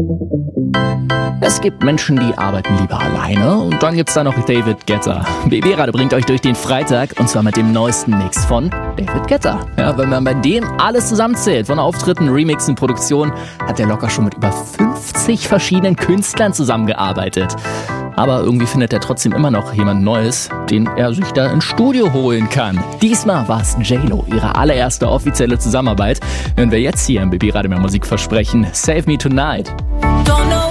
Es gibt Menschen, die arbeiten lieber alleine, und dann gibt's da noch David Guetta. BB-Radio bringt euch durch den Freitag, und zwar mit dem neuesten Mix von David Guetta. Ja, wenn man bei dem alles zusammenzählt, von Auftritten, Remixen, Produktion, hat er locker schon mit über 50 verschiedenen Künstlern zusammengearbeitet. Aber irgendwie findet er trotzdem immer noch jemand Neues, den er sich da ins Studio holen kann. Diesmal war es J.Lo, ihre allererste offizielle Zusammenarbeit. Hören wir jetzt hier im BB-Radio mehr Musikversprechen, Save Me Tonight.